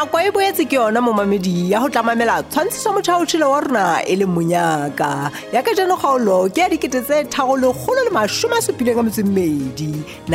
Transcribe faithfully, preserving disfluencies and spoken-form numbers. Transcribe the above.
Nako e boetse ke yona momamedi ya go tlamamela tshwantshiso motšhaotšhelo wa rona e le monyaka ya ka jano kgaolo ke ya dikete tse tharo lekgolo le masome a supileng a metso e mmedi